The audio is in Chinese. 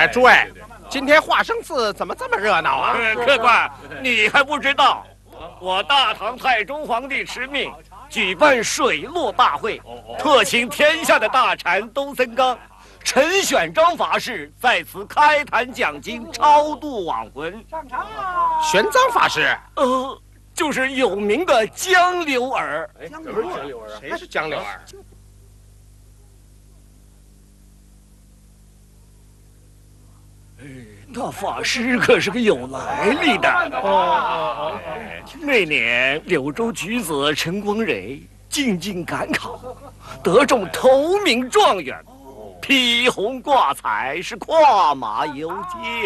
哎，诸位，今天华生寺怎么这么热闹啊？ 客官，你还不知道，我大唐太宗皇帝敕命举办水陆大会，特请天下的大禅东森刚、陈选章法师在此开坛讲经，超度亡魂。 玄奘法师， 就是有名的江流儿。 江流儿，谁是江流儿？ 那法师可是个有来历的。那年柳州举子陈光蕊进京赶考，得中头名状元，披红挂彩，是跨马游街。